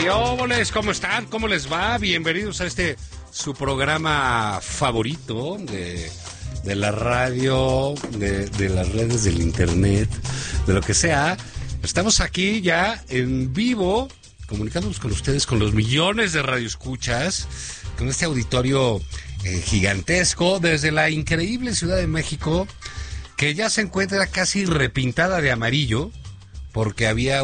¿Qué óboles? ¿Cómo están? ¿Cómo les va? Bienvenidos a su programa favorito de la radio, de las redes del internet, de lo que sea. Estamos aquí ya en vivo, comunicándonos con ustedes, con los millones de radioescuchas, con este auditorio gigantesco, desde la increíble Ciudad de México, que ya se encuentra casi repintada de amarillo, porque había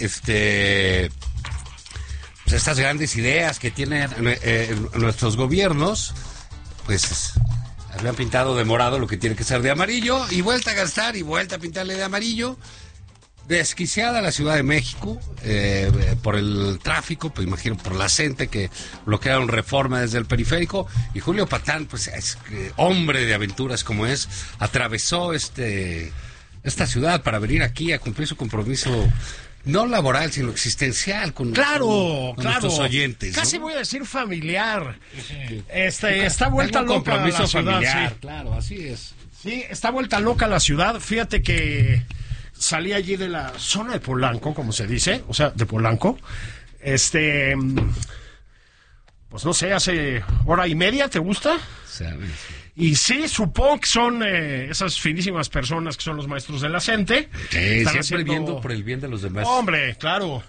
estas grandes ideas que tienen nuestros gobiernos, pues habían pintado de morado lo que tiene que ser de amarillo, y vuelta a gastar y vuelta a pintarle de amarillo. Desquiciada la Ciudad de México por el tráfico, pues imagino por la gente que bloquearon Reforma desde el periférico, y Julio Patán, pues hombre de aventuras como es, atravesó esta ciudad para venir aquí a cumplir su compromiso no laboral, sino existencial con nuestros oyentes, ¿no? Casi voy a decir familiar. Está vuelta loca la ciudad. Familiar, sí. Claro, así es. Sí, está vuelta loca la ciudad. Fíjate que salí allí de la zona de Polanco, como se dice, o sea, de Polanco. Pues no sé, hace hora y media, ¿te gusta? ¿Sabes? Y sí, supongo que son esas finísimas personas que son los maestros de la CENTE. Sí, siempre viendo por el bien de los demás. Hombre, claro.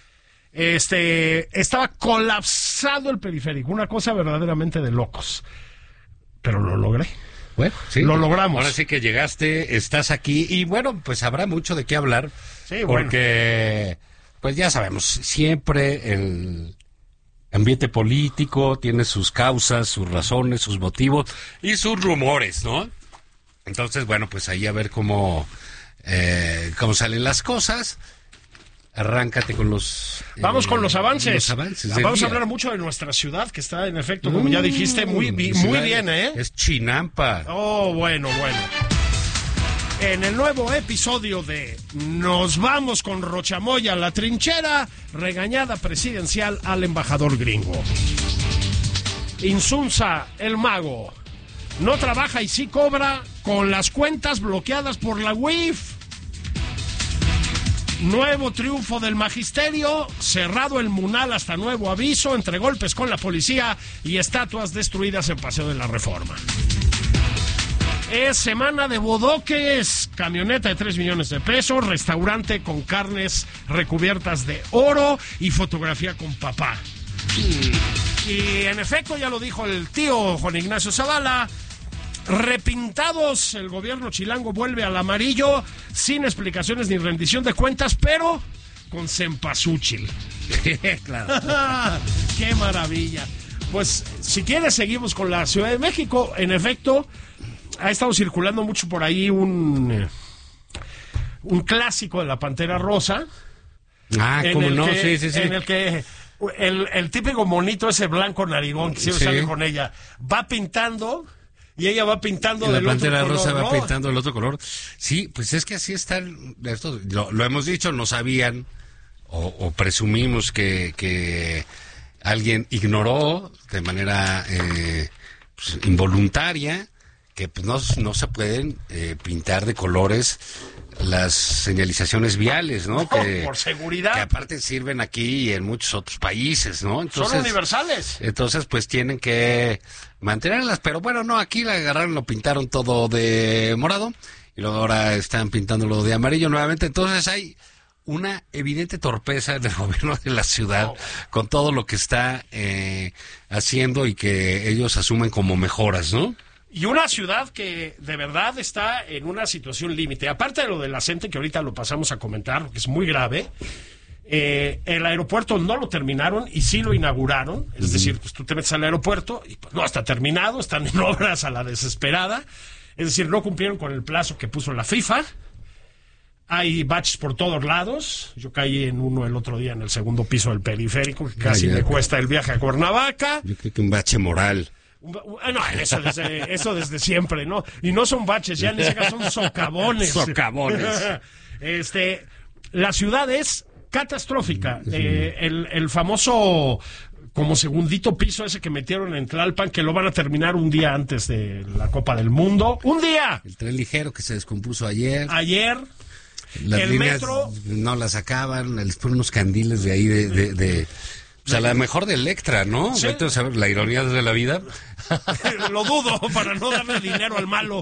Estaba colapsado el periférico, una cosa verdaderamente de locos. Pero lo logré. Bueno, sí. Lo logramos. Ahora sí que llegaste, estás aquí, y bueno, pues habrá mucho de qué hablar. Sí, bueno. Porque, pues ya sabemos, siempre el ambiente político tiene sus causas, sus razones, sus motivos y sus rumores, ¿no? Entonces, bueno, pues ahí a ver cómo salen las cosas. Arráncate con los... Vamos con los avances. Vamos a día. hablar mucho de nuestra ciudad, que está, en efecto, como ya dijiste, muy bien, ¿eh? Es Chinampa. Oh, bueno. En el nuevo episodio de Nos vamos con Rochamoya a la trinchera, regañada presidencial al embajador gringo. Insunza, el mago, no trabaja y sí cobra con las cuentas bloqueadas por la UIF. Nuevo triunfo del magisterio, cerrado el Munal hasta nuevo aviso, entre golpes con la policía y estatuas destruidas en Paseo de la Reforma. Es semana de bodoques, camioneta de 3 millones de pesos, restaurante con carnes recubiertas de oro y fotografía con papá. Y en efecto, ya lo dijo el tío Juan Ignacio Zavala, repintados, el gobierno chilango vuelve al amarillo, sin explicaciones ni rendición de cuentas, pero con cempasúchil. Claro. ¡Qué maravilla! Pues, si quieres, seguimos con la Ciudad de México. En efecto, ha estado circulando mucho por ahí un clásico de la Pantera Rosa. Ah, ¿cómo no? Sí. En el que el típico monito ese blanco narigón que siempre sale con ella va pintando... Y ella va pintando del otro color. La Pantera Rosa va pintando del otro color. Sí, pues es que así están. Lo hemos dicho, no sabían o presumimos que alguien ignoró de manera involuntaria que pues no se pueden pintar de colores las señalizaciones viales, ¿no? Que, por seguridad. Que aparte sirven aquí y en muchos otros países, ¿no? Entonces, son universales. Entonces, pues tienen que mantenerlas. Pero bueno, no, aquí la agarraron, lo pintaron todo de morado y luego ahora están pintándolo de amarillo nuevamente. Entonces hay una evidente torpeza del gobierno de la ciudad con todo lo que está haciendo y que ellos asumen como mejoras, ¿no? Y una ciudad que de verdad está en una situación límite. Aparte de lo de la CENTE, que ahorita lo pasamos a comentar, que es muy grave, el aeropuerto no lo terminaron y sí lo inauguraron. Es decir, pues tú te metes al aeropuerto y pues no está terminado, están en obras a la desesperada. Es decir, no cumplieron con el plazo que puso la FIFA. Hay baches por todos lados. Yo caí en uno el otro día en el segundo piso del periférico, que casi me cuesta el viaje a Cuernavaca. Yo creo que un bache moral. No, eso desde siempre, ¿no? Y no son baches, ya en ese caso son socavones. Socavones. La ciudad es catastrófica. El famoso como segundito piso ese que metieron en Tlalpan, que lo van a terminar un día antes de la Copa del Mundo. ¡Un día! El tren ligero que se descompuso ayer. Las el líneas metro no las sacaban, les ponen unos candiles de ahí o sea, la mejor de Electra, ¿no? Sí. Vete a saber, la ironía de la vida. lo dudo para no darle dinero al malo,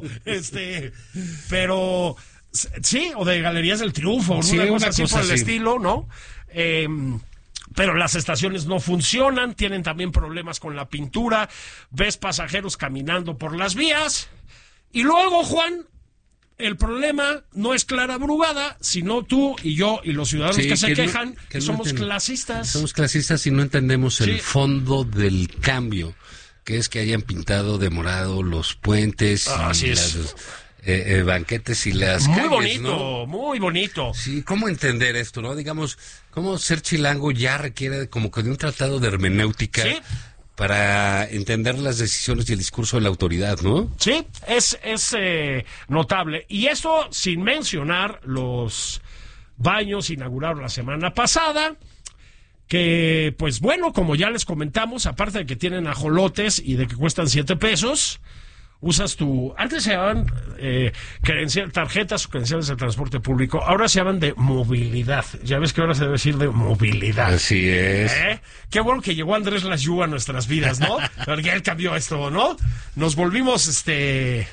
pero sí, o de Galerías del Triunfo, Sí, una cosa una así cosa por el así. estilo, ¿no? Pero las estaciones no funcionan, tienen también problemas con la pintura, ves pasajeros caminando por las vías, y luego, Juan, el problema no es Clara Brugada, sino tú y yo y los ciudadanos Sí, que se que no- quejan, que no somos entiendo. clasistas. Somos clasistas y no entendemos el Sí. fondo del cambio, que es que hayan pintado de morado los puentes Así y es. las banquetes y las Muy calles, bonito, ¿no? muy bonito. Sí, ¿cómo entender esto, no? Digamos, ¿cómo ser chilango ya requiere como que de un tratado de hermenéutica Sí. para entender las decisiones y el discurso de la autoridad, ¿no? Sí, es notable. Y eso sin mencionar los baños inaugurados la semana pasada, que pues bueno, como ya les comentamos, aparte de que tienen ajolotes y de que cuestan 7 pesos, usas antes se llamaban tarjetas o credenciales de transporte público, ahora se llaman de movilidad. Ya ves que ahora se debe decir de movilidad. Así es. Qué bueno que llegó Andrés Lascaux a nuestras vidas, ¿no? Porque él cambió esto, ¿no? Nos volvimos, esa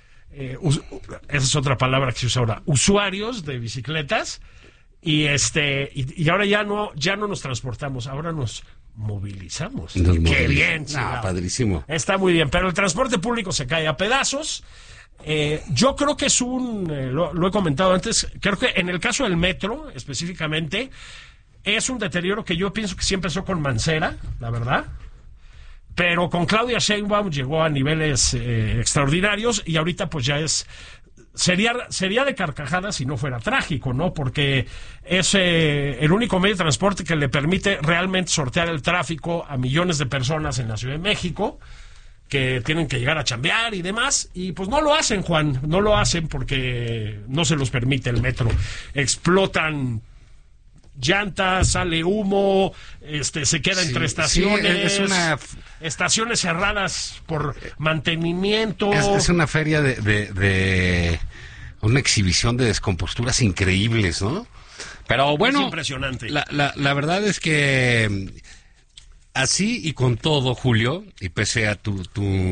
es otra palabra que se usa ahora, usuarios de bicicletas, y ahora ya no nos transportamos, ahora nos movilizamos. Qué bien, No, chingado. padrísimo. Está muy bien, pero el transporte público se cae a pedazos. Yo creo que es lo he comentado antes, creo que en el caso del metro, específicamente, es un deterioro que yo pienso que sí empezó con Mancera, la verdad, pero con Claudia Sheinbaum llegó a niveles extraordinarios y ahorita pues ya sería de carcajada si no fuera trágico, ¿no? Porque es el único medio de transporte que le permite realmente sortear el tráfico a millones de personas en la Ciudad de México, que tienen que llegar a chambear y demás, y pues no lo hacen, Juan, no lo hacen porque no se los permite el metro. Explotan llantas, sale humo, se queda entre estaciones, estaciones cerradas por mantenimiento. Es una feria de una exhibición de descomposturas increíbles, ¿no? Pero bueno, es impresionante. La verdad es que así y con todo, Julio, y pese a tu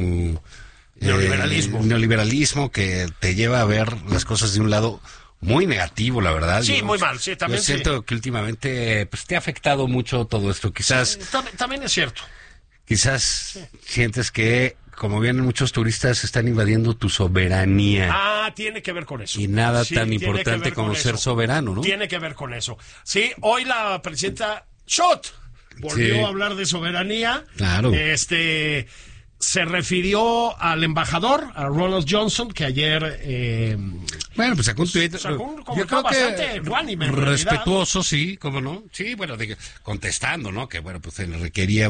neoliberalismo que te lleva a ver las cosas de un lado muy negativo, la verdad. Sí, muy mal, sí, también. Yo siento que últimamente pues te ha afectado mucho todo esto. Quizás también es cierto. Quizás sientes que, como vienen muchos turistas, están invadiendo tu soberanía. Tiene que ver con eso. Y nada Sí, tan tiene importante que ver como con ser eso. soberano, ¿no? Tiene que ver con eso. Sí, hoy la presidenta Schott volvió Sí. a hablar de soberanía. Claro. Se refirió al embajador, a Ronald Johnson, que ayer Bueno, pues sacó un tuit. sacó un Yo comunicado creo que bastante ecuánime, en realidad. respetuoso, sí, ¿cómo no? Sí, bueno, contestando, ¿no? Que bueno, pues se le requería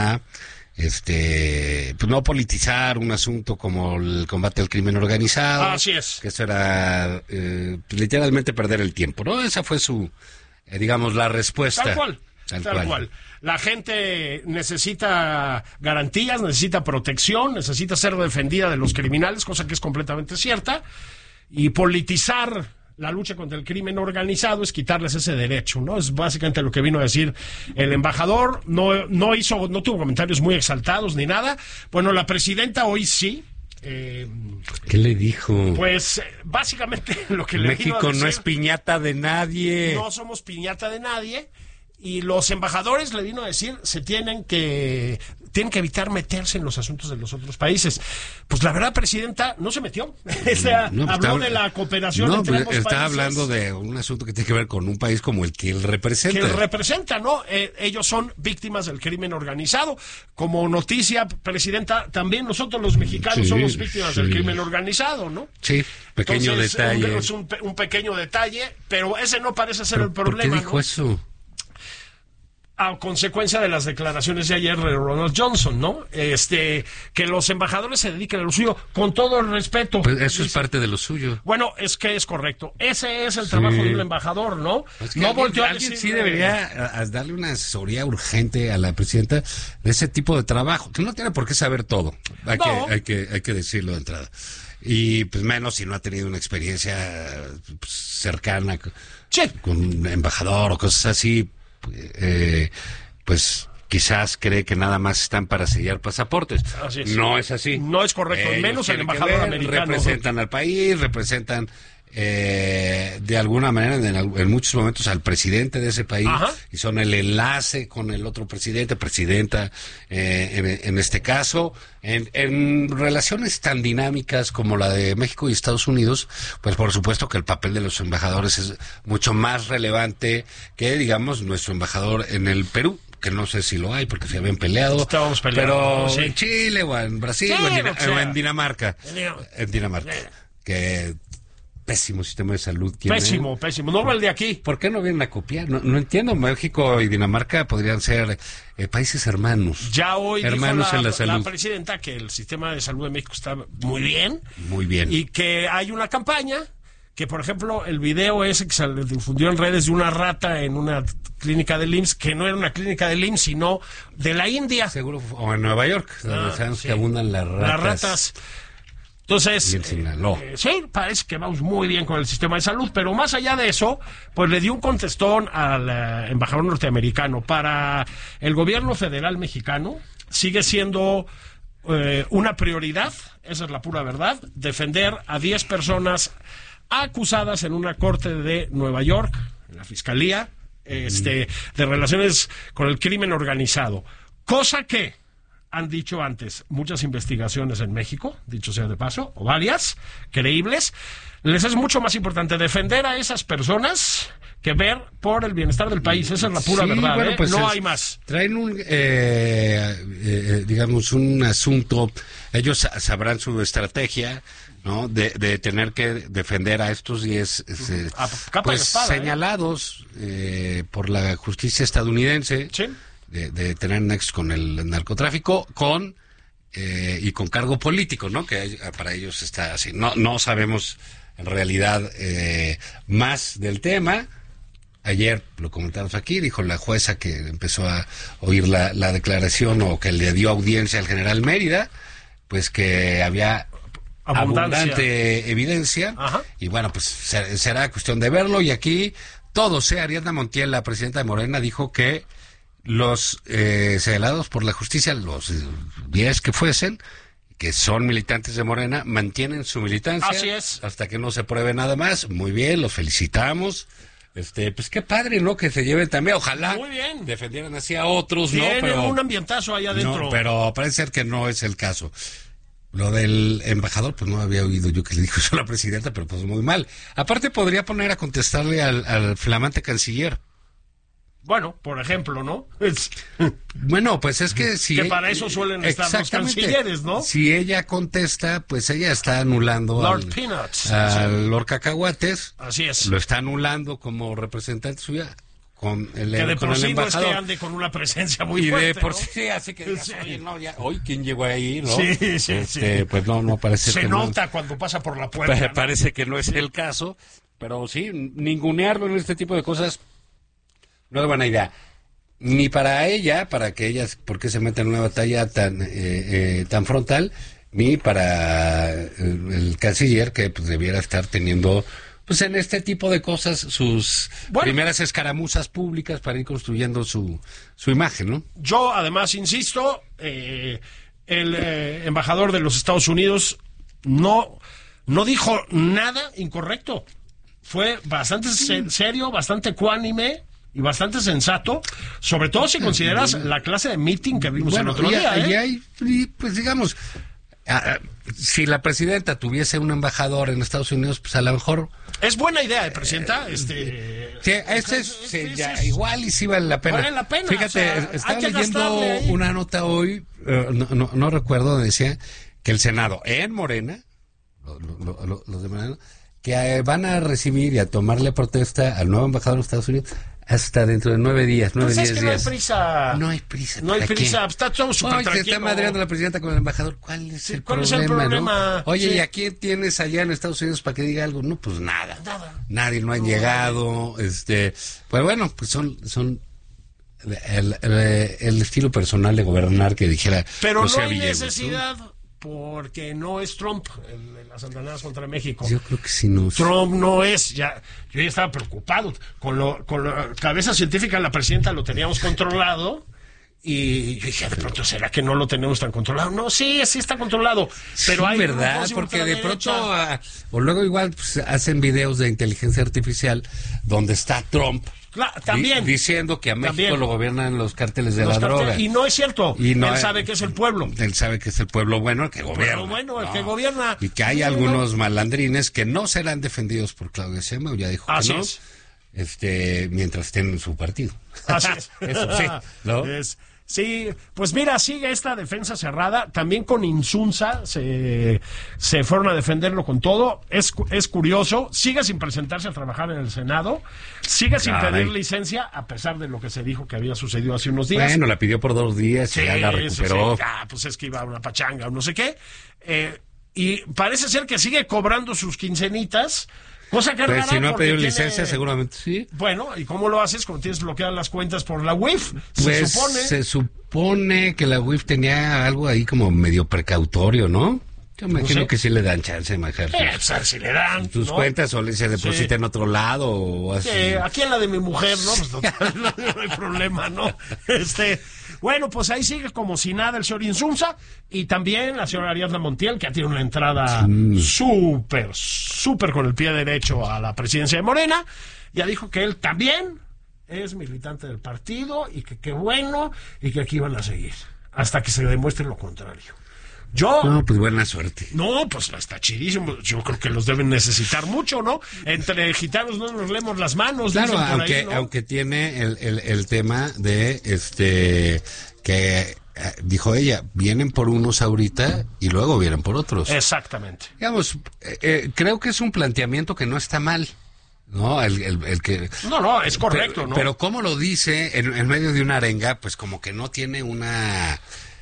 pues no politizar un asunto como el combate al crimen organizado. Así es. Que eso era literalmente perder el tiempo, ¿no? Esa fue digamos, la respuesta. Tal cual. La gente necesita garantías, necesita protección, necesita ser defendida de los criminales, cosa que es completamente cierta. Y politizar la lucha contra el crimen organizado es quitarles ese derecho, ¿no? Es básicamente lo que vino a decir el embajador. No tuvo comentarios muy exaltados ni nada. Bueno, la presidenta hoy sí. ¿Qué le dijo? Pues básicamente lo que le vino a México decir, no es piñata de nadie. no somos piñata de nadie. Y los embajadores, le vino a decir, tienen que evitar meterse en los asuntos de los otros países. Pues la verdad, presidenta, no se metió. Habló de la cooperación entre ambos países. Está hablando de un asunto que tiene que ver con un país como el que él representa. Que él representa, ¿no? Ellos son víctimas del crimen organizado. Como noticia, presidenta, también nosotros los mexicanos somos víctimas del crimen organizado, ¿no? Sí, pequeño detalle. Es un pequeño detalle, pero ese no parece ser el problema. ¿Por qué dijo ¿no? eso? A consecuencia de las declaraciones de ayer de Ronald Johnson, ¿no? Que los embajadores se dediquen a lo suyo, con todo el respeto. Pues eso es parte de lo suyo. Bueno, es que es correcto. Ese es el trabajo de un embajador, ¿no? Es que no alguien sí debería darle una asesoría urgente a la presidenta de ese tipo de trabajo, que no tiene por qué saber todo. Hay que decirlo de entrada. y pues menos si no ha tenido una experiencia pues, cercana Sí. con un embajador o cosas así, pues quizás cree que nada más están para sellar pasaportes. Así es. No es así. No es correcto, Ellos menos el tienen que embajador ver, americano. Representan al país, representan de alguna manera en muchos momentos al presidente de ese país. Ajá. Y son el enlace con el otro presidenta, en este caso. En relaciones tan dinámicas como la de México y Estados Unidos, pues por supuesto que el papel de los embajadores es mucho más relevante que, digamos, nuestro embajador en el Perú, que no sé si lo hay porque se habían peleado. Estábamos peleando, pero sí. en Chile o en Brasil Sí, o en, lo que sea. o en Dinamarca. En Dinamarca. Sí. Que pésimo sistema de salud tiene. Pésimo. No va el de aquí. ¿Por qué no vienen a copiar? No entiendo. México y Dinamarca podrían ser países hermanos. Ya hoy hermanos dijo en la salud. la presidenta que el sistema de salud de México está muy bien. Muy bien. Y que hay una campaña que, por ejemplo, el video ese que se difundió en redes de una rata en una clínica del IMSS, que no era una clínica del IMSS, sino de la India. Seguro. O en Nueva York, donde sabemos sí. que abundan las ratas. Las ratas. Entonces, Y en Sinaloa. sí, parece que vamos muy bien con el sistema de salud, pero más allá de eso, pues le dio un contestón al embajador norteamericano. Para el gobierno federal mexicano sigue siendo una prioridad, esa es la pura verdad, defender a 10 personas acusadas en una corte de Nueva York, en la fiscalía, de relaciones con el crimen organizado. Cosa que han dicho antes muchas investigaciones en México, dicho sea de paso, o varias, creíbles. Les es mucho más importante defender a esas personas que ver por el bienestar del país. Esa es la pura verdad, bueno, pues no hay más. Traen digamos, un asunto. Ellos sabrán su estrategia, ¿no? De tener que defender a estos 10 A capa pues, y espada, señalados por la justicia estadounidense. Sí. De tener nexos con el narcotráfico, y con cargo político, ¿no? Que para ellos está así. No sabemos en realidad más del tema. Ayer lo comentamos aquí, dijo la jueza que empezó a oír la declaración o que le dio audiencia al general Mérida, pues que había abundante evidencia. Ajá. Y bueno, pues será cuestión de verlo. Y aquí todos, Ariadna Montiel, la presidenta de Morena, dijo que los señalados por la justicia, los 10 que fuesen, que son militantes de Morena, mantienen su militancia. Así es. Hasta que no se pruebe nada más. Muy bien, los felicitamos. Pues qué padre, ¿no? Que se lleven también. Ojalá Muy bien. defendieran así a otros, Tienen ¿no? Pero un ambientazo ahí adentro. no, pero parece ser que no es el caso. Lo del embajador, pues no había oído yo que le dijo eso a la presidenta, pero pues muy mal. Aparte podría poner a contestarle al flamante canciller. Bueno, por ejemplo, ¿no? Bueno, pues es que si... Que para eso suelen estar los exactamente, cancilleres, ¿no? Si ella contesta, pues ella está anulando Lord Peanuts. al Lord Cacahuates. Así es. Lo está anulando como representante suya con el, Que de con por el sí no es que embajador. ande con una presencia muy Y fuerte, de por ¿no? sí, así que digas, Sí. oye, no, ya, hoy quién llegó ahí, ¿no? Sí, sí. Pues no parece Se que nota cuando pasa por la puerta, ¿no? Parece que no es el caso, pero sí, ningunearlo en este tipo de cosas no es buena idea. Ni para ella, para que ella, porque se meta en una batalla tan frontal, ni para el canciller, que pues debiera estar teniendo, pues en este tipo de cosas, sus primeras escaramuzas públicas para ir construyendo su imagen, ¿no? Yo, además, insisto, el embajador de los Estados Unidos no dijo nada incorrecto. Fue bastante serio, bastante ecuánime y bastante sensato, sobre todo si consideras la clase de meeting que vimos el otro día. Y pues digamos, si la presidenta tuviese un embajador en Estados Unidos, pues a lo mejor... Es buena idea, presidenta. Igual y sí vale la pena. Vale la pena. Fíjate, o sea, estaba hay que leyendo gastarle ahí. una nota hoy, no recuerdo, donde decía que el Senado en Morena, los de Morena, que van a recibir y a tomarle protesta al nuevo embajador de Estados Unidos hasta dentro de 9 días, 10 días. No hay prisa. No hay prisa. No hay ¿para prisa. qué? Está todo súper Oye, se tranquilo. está madreando la presidenta con el embajador. ¿Cuál es el ¿cuál problema? es el problema? ¿No? Oye, Sí. ¿y a quién tienes allá en Estados Unidos para que diga algo? No, pues nada. Nada. Nadie, no han llegado. Pues bueno, pues son el estilo personal de gobernar que dijera Pero José no hay Villegas, necesidad porque no es Trump en las andadas contra México. Yo creo que sí no. Trump no es, yo ya estaba preocupado. Con la cabeza científica de la presidenta lo teníamos controlado. Y yo dije, de pronto, ¿será que no lo tenemos tan controlado? No, sí está controlado. Pero sí, hay verdad, porque de pronto, o luego igual pues, hacen videos de inteligencia artificial donde está Trump. Claro, también. Diciendo que a México lo gobiernan los cárteles de la droga. Y no es cierto. Y no, él sabe que es el pueblo. Él sabe que es el pueblo bueno el que gobierna. El que gobierna. Y que hay algunos malandrines que no serán defendidos por Claudia Sheinbaum, ya dijo Así que no. Es. Mientras estén en su partido. Así es. Eso sí, ¿no? Sí, pues mira, sigue esta defensa cerrada, también con Insunza se fueron a defenderlo con todo, es curioso, sigue sin presentarse a trabajar en el Senado, sigue sin pedir licencia, a pesar de lo que se dijo que había sucedido hace unos días. Bueno, la pidió por 2 días y ya la recuperó. Sí. Pues es que iba a una pachanga o no sé qué, y parece ser que sigue cobrando sus quincenitas. Cosa que es rara, si no ha pedido licencia, seguramente sí. Bueno, ¿y cómo lo haces cuando tienes bloqueadas las cuentas por la UIF? Se supone que la UIF tenía algo ahí como medio precautorio, ¿no? Yo me imagino que sí le dan chance de manejar si le dan tus cuentas o se deposita en otro lado o así. Aquí en la de mi mujer, ¿no? Pues total, no hay problema, ¿no? Bueno, pues ahí sigue como si nada el señor Insunza y también la señora Ariadna Montiel, que tiene una entrada súper con el pie derecho a la presidencia de Morena. Ya dijo que él también es militante del partido y que qué bueno y que aquí van a seguir hasta que se demuestre lo contrario. No, pues buena suerte. No, pues está chidísimo. Yo creo que los deben necesitar mucho, ¿no? Entre gitanos no nos leemos las manos. Claro, aunque, ahí, ¿no? aunque tiene el tema de que dijo ella, vienen por unos ahorita y luego vienen por otros. Exactamente. Digamos, creo que es un planteamiento que no está mal. No, el que... No, es correcto, ¿no? Pero como lo dice en medio de una arenga, pues como que no tiene una...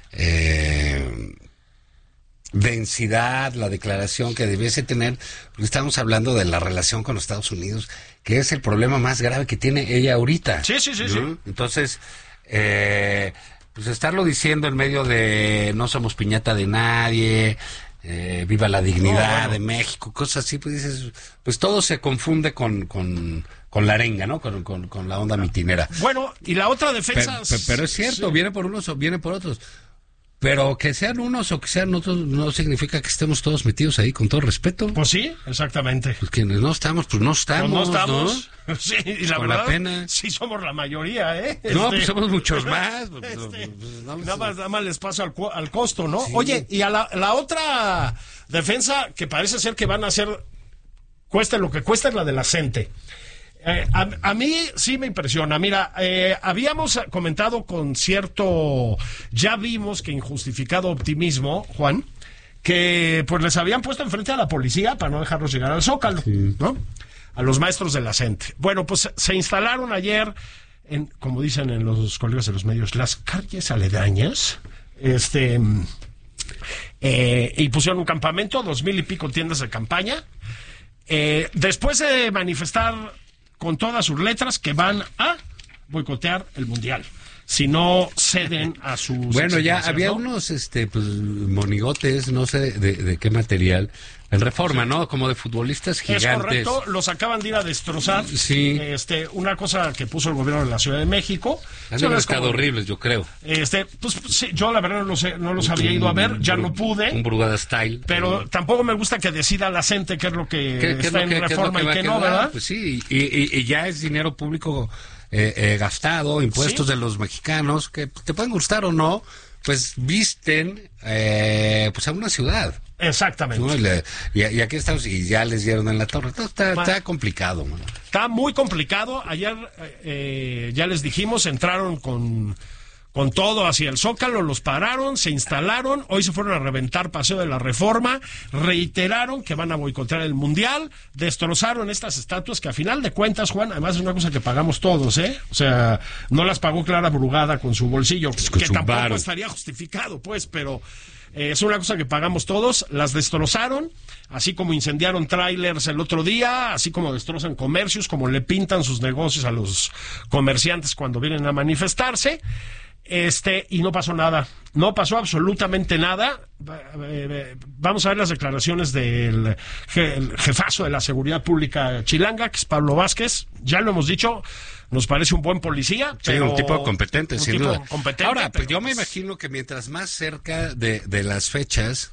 densidad, la declaración que debiese tener, porque estamos hablando de la relación con los Estados Unidos, que es el problema más grave que tiene ella ahorita. Sí. Entonces, pues estarlo diciendo en medio de no somos piñata de nadie, viva la dignidad de México, cosas así, pues dices, pues todo se confunde con la arenga, ¿no? Con la onda mitinera. Bueno, y la otra defensa... Pero es cierto, viene por unos o viene por otros. Pero que sean unos o que sean otros no significa que estemos todos metidos ahí, con todo respeto. Pues sí, exactamente. Pues quienes no estamos, pues no estamos. Pues no estamos. ¿No? Sí, y la con verdad, la pena. Sí somos la mayoría, ¿eh? No, pues somos muchos más. Nada más les pasa al costo, ¿no? Sí. Oye, y a la otra defensa que parece ser que van a hacer, cueste lo que cueste, es la de la CENTE. A mí sí me impresiona. Mira, habíamos comentado con cierto, ya vimos que injustificado optimismo, Juan, que pues les habían puesto enfrente a la policía para no dejarlos llegar al Zócalo, ¿no? A los maestros de la CENTE. Bueno, pues se instalaron ayer, como dicen en los colegas de los medios, las calles aledañas, y pusieron un campamento, 2,000 y pico tiendas de campaña, después de manifestar con todas sus letras que van a boicotear el Mundial si no ceden a sus... Bueno, ya había unos pues, monigotes, no sé de qué material, en Reforma, ¿no? Como de futbolistas gigantes. Es correcto, los acaban de ir a destrozar. Sí. Una cosa que puso el gobierno de la Ciudad de México. Han estado horribles, yo creo. Pues sí, yo la verdad no los había ido a ver, ya no pude. Un Brugada Style. Pero tampoco me gusta que decida la gente qué es lo que está en Reforma y qué no, ¿verdad? Pues sí, y ya es dinero público gastado, impuestos de los mexicanos, que te pueden gustar o no, pues visten pues a una ciudad. Exactamente. ¿No? Y aquí estamos y ya les dieron en la torre. Está complicado, mano. Está muy complicado. Ayer ya les dijimos, entraron con todo hacia el Zócalo, los pararon, se instalaron, hoy se fueron a reventar Paseo de la Reforma, reiteraron que van a boicotear el Mundial, destrozaron estas estatuas que a final de cuentas, Juan, además es una cosa que pagamos todos, o sea, no las pagó Clara Brugada con su bolsillo, que tampoco estaría justificado, pues, pero es una cosa que pagamos todos, las destrozaron, así como incendiaron tráilers el otro día, así como destrozan comercios, como le pintan sus negocios a los comerciantes cuando vienen a manifestarse. Y no pasó nada. No pasó absolutamente nada. Vamos a ver las declaraciones del el jefazo de la seguridad pública chilanga, que es Pablo Vázquez. Ya lo hemos dicho, nos parece un buen policía. Sí, pero un tipo competente, sin duda. Ahora, pues yo me pues, imagino que mientras más cerca de las fechas,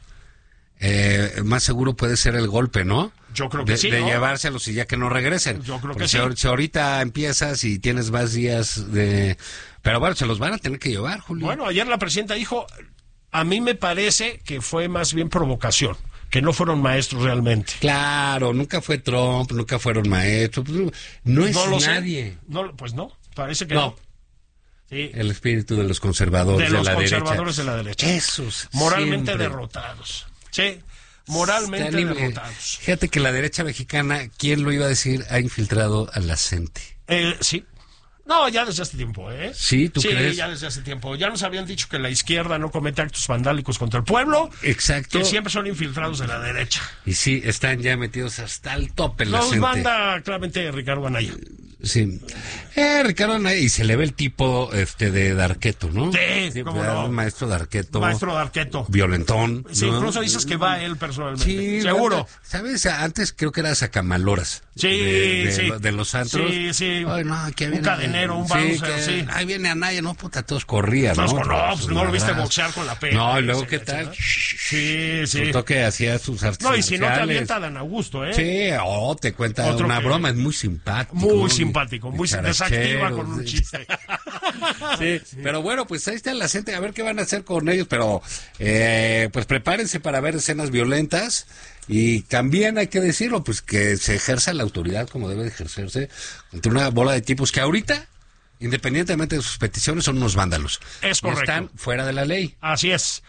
más seguro puede ser el golpe, ¿no? Yo creo que sí, de ¿no? llevárselos y ya que no regresen. Yo creo porque que sí. Si ahorita empiezas y tienes más días de... Pero bueno, se los van a tener que llevar, Julio. Bueno, ayer la presidenta dijo, a mí me parece que fue más bien provocación, que no fueron maestros realmente. Claro, nunca fue Trump, nunca fueron maestros, no es No lo nadie. sé. No, pues no, parece que No. no. Sí. El espíritu de los conservadores De los la conservadores derecha. de la derecha. Esos Moralmente siempre. derrotados. Sí, moralmente derrotados. Fíjate que la derecha mexicana, ¿quién lo iba a decir? Ha infiltrado a la gente. Sí. No, ya desde hace tiempo, ¿eh? ¿Sí? ¿Tú crees? Sí, ya desde hace tiempo. Ya nos habían dicho que la izquierda no comete actos vandálicos contra el pueblo. Exacto. Que siempre son infiltrados de la derecha. Y sí, están ya metidos hasta el tope la Nos gente. manda claramente Ricardo Anaya. Sí. Ricardo Anaya, y se le ve el tipo de Darqueto, ¿no? Sí, cómo no. Un maestro Darqueto. Maestro Darqueto. Violentón. Sí, ¿no? incluso dices que va él personalmente. Sí, seguro. ¿Sabes? Antes creo que era Sacamaloras. Sí, sí. De los antros. Sí, sí. Ay, no, aquí Un viene, cadenero, un bouncer, sí. Ahí viene Anaya, no, puta, todos corrían, ¿no? Pues no lo viste boxear con la pena. No, y luego, ¿qué tal? Sí, sí. Resultó que hacía sus artes No, y si no te marciales. avienta Dan Augusto, ¿eh? Sí, te cuenta Otro una que- broma, es muy simpático. Muy ¿no? simpático, muy Dicharachero, desactiva con un sí. chiste. Sí, pero bueno, pues ahí está la gente, a ver qué van a hacer con ellos, pero pues prepárense para ver escenas violentas y también hay que decirlo, pues que se ejerza la autoridad como debe de ejercerse entre una bola de tipos que ahorita, independientemente de sus peticiones, son unos vándalos. Es Y correcto. están fuera de la ley. Así es.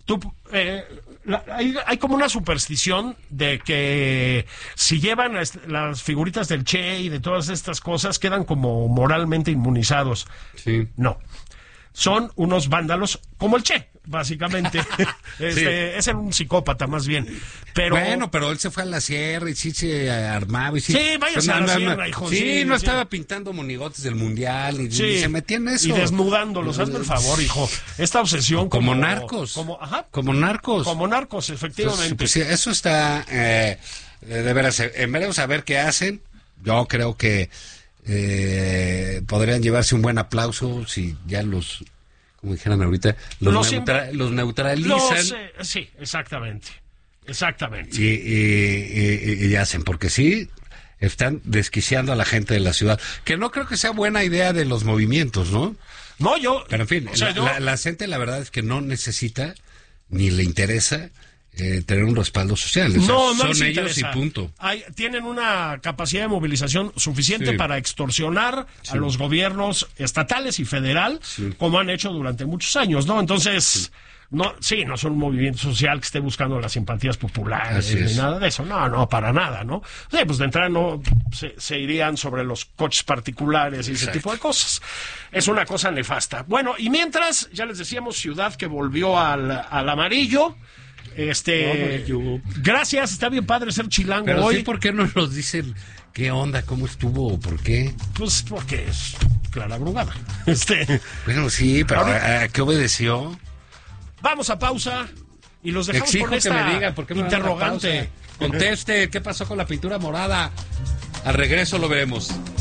Hay como una superstición de que si llevan las figuritas del Che y de todas estas cosas quedan como moralmente inmunizados. Sí. No. Son unos vándalos como el Che, básicamente. Es un psicópata más bien. Pero Bueno, pero él se fue a la sierra y sí se armaba y sí. Sí, váyase a la sierra, hijo, Sí, sí, no sí. estaba pintando monigotes del mundial y sí, se metía en eso. y desnudándolos, hazme el favor, hijo. Esta obsesión Como narcos. Como narcos. Como narcos, efectivamente. Pues sí, eso está de veras, veremos a ver qué hacen. Yo creo que podrían llevarse un buen aplauso si ya los, como dijeran ahorita, los neutralizan Sí, exactamente. Exactamente. y hacen, porque sí están desquiciando a la gente de la ciudad, que no creo que sea buena idea de los movimientos, ¿no? No, yo. Pero en fin, o sea, la gente la verdad es que no necesita ni le interesa tener un respaldo social. O sea, no son les ellos interesa. y punto. Tienen una capacidad de movilización suficiente Sí. para extorsionar a los gobiernos estatales y federal, como han hecho durante muchos años, ¿no? Entonces, no son un movimiento social que esté buscando las simpatías populares Así ni es. nada de eso. No, para nada, ¿no? Sí, pues de entrada no se irían sobre los coches particulares y ese Exacto. tipo de cosas. Es una cosa nefasta. Bueno, y mientras, ya les decíamos, ciudad que volvió al amarillo. Gracias, está bien padre ser chilango Pero hoy. sí, ¿por qué no nos dicen qué onda, cómo estuvo, por qué? Pues porque es Clara Brugada. Bueno, sí, pero Ahorita- ¿a qué obedeció? Vamos a pausa y los dejamos Exijo con que esta me diga por qué me van a dar interrogante. pausa. Conteste, ¿qué pasó con la pintura morada? Al regreso lo veremos.